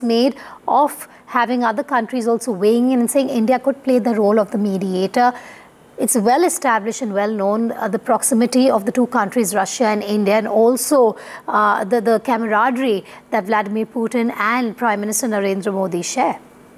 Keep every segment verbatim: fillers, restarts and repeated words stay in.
made of having other countries also weighing in and saying India could play the role of the mediator. It's well established and well known, uh, the proximity of the two countries, Russia and India, and also uh, the, the camaraderie that Vladimir Putin and Prime Minister Narendra Modi share.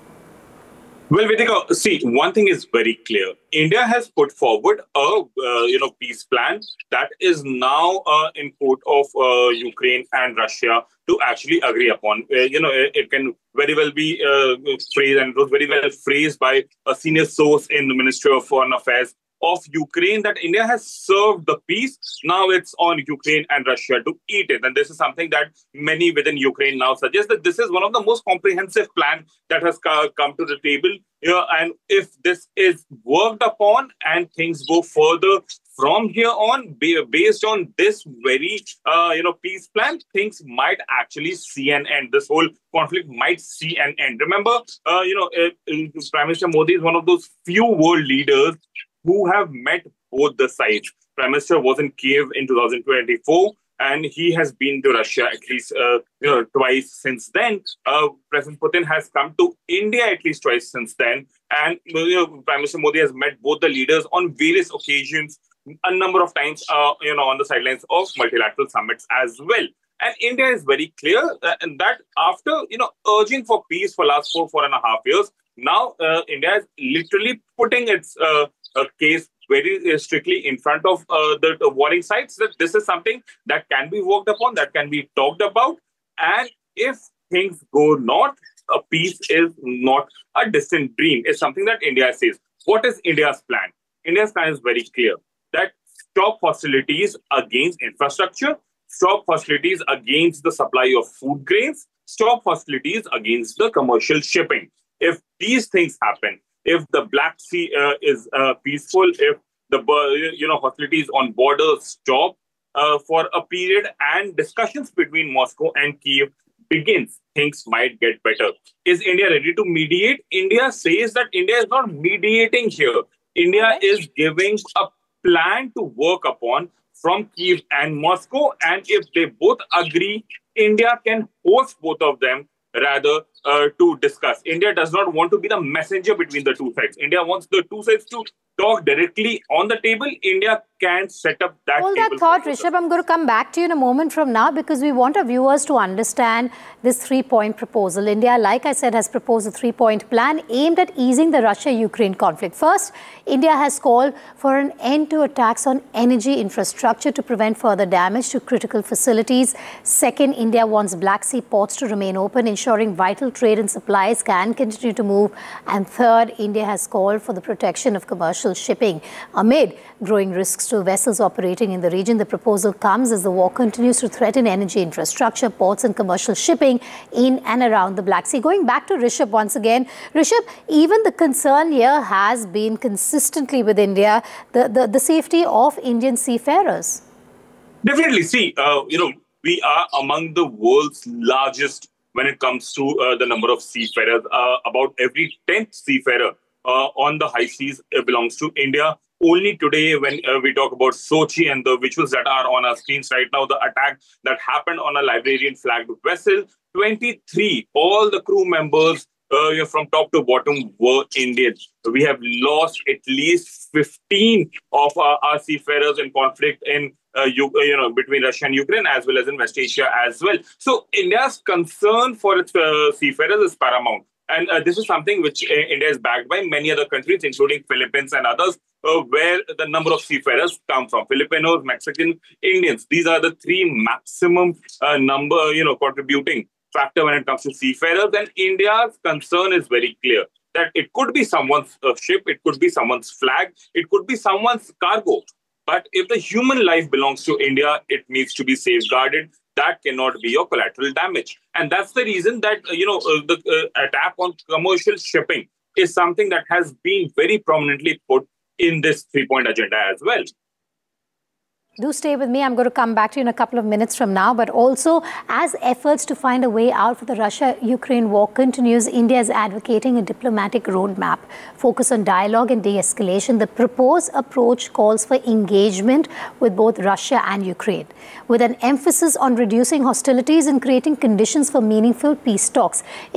Well, Vedika, see, one thing is very clear. India has put forward a uh, you know peace plan that is now uh, in court of uh, Ukraine and Russia to actually agree upon. Uh, you know, it, it can very well be uh, phrased, and it was very well phrased by a senior source in the Ministry of Foreign Affairs of Ukraine, that India has served the peace. Now it's on Ukraine and Russia to eat it. And this is something that many within Ukraine now suggest that this is one of the most comprehensive plans that has come to the table. You know, and if this is worked upon and things go further from here on, based on this very, uh, you know, peace plan, things might actually see an end. This whole conflict might see an end. Remember, uh, you know, uh, Prime Minister Modi is one of those few world leaders who have met both the sides. Prime Minister was in Kiev in two thousand twenty-four, and he has been to Russia at least uh, you know, twice since then. Uh, President Putin has come to India at least twice since then. And you know, Prime Minister Modi has met both the leaders on various occasions, a number of times, uh, you know, on the sidelines of multilateral summits as well. And India is very clear that, that after, you know, urging for peace for last four, four and a half years, now uh, India is literally putting its uh, uh, case very strictly in front of uh, the, the warring sides, that this is something that can be worked upon, that can be talked about. And if things go north, a peace is not a distant dream. It's something that India says. What is India's plan? India's plan is very clear, that stop hostilities against infrastructure, stop hostilities against the supply of food grains, stop hostilities against the commercial shipping. If these things happen, if the Black Sea uh, is uh, peaceful, if the you know hostilities on borders stop uh, for a period and discussions between Moscow and Kiev begins, things might get better. Is India ready to mediate? India says that India is not mediating here. India is giving a plan to work upon from Kiev and Moscow, and if they both agree, India can host both of them rather uh, to discuss. India does not want to be the messenger between the two sides. India wants the two sides to talk directly on the table. India can set up that Hold table. that thought, Rishabh. I'm going to come back to you in a moment from now, because we want our viewers to understand this three-point proposal. India, like I said, has proposed a three-point plan aimed at easing the Russia-Ukraine conflict. First, India has called for an end to attacks on energy infrastructure to prevent further damage to critical facilities. Second, India wants Black Sea ports to remain open, ensuring vital trade and supplies can continue to move. And third, India has called for the protection of commercial shipping amid growing risks to vessels operating in the region. The proposal comes as the war continues to threaten energy infrastructure, ports and commercial shipping in and around the Black Sea. Going back to Rishabh once again. Rishabh, even the concern here has been consistently with India, the, the, the safety of Indian seafarers. Definitely. See, uh, you know, we are among the world's largest when it comes to uh, the number of seafarers. Uh, about every tenth seafarer uh, on the high seas uh, belongs to India. Only today, when uh, we talk about Sochi and the visuals that are on our screens right now, the attack that happened on a Liberian flagged vessel, twenty-three, all the crew members uh, from top to bottom were Indian. We have lost at least fifteen of our, our seafarers in conflict in uh, you, you know between Russia and Ukraine, as well as in West Asia as well. So India's concern for its uh, seafarers is paramount. And uh, this is something which uh, India is backed by many other countries, including Philippines and others, uh, where the number of seafarers come from. Filipinos, Mexican, Indians. These are the three maximum uh, number, you know, contributing factor when it comes to seafarers. And India's concern is very clear, that it could be someone's uh, ship, it could be someone's flag, it could be someone's cargo. But if the human life belongs to India, it needs to be safeguarded. That cannot be your collateral damage. And that's the reason that, uh, you know, uh, the uh, attack on commercial shipping is something that has been very prominently put in this three-point agenda as well. Do stay with me. I'm going to come back to you in a couple of minutes from now. But also, as efforts to find a way out for the Russia-Ukraine war continues, India is advocating a diplomatic roadmap focused on dialogue and de-escalation. The proposed approach calls for engagement with both Russia and Ukraine, with an emphasis on reducing hostilities and creating conditions for meaningful peace talks.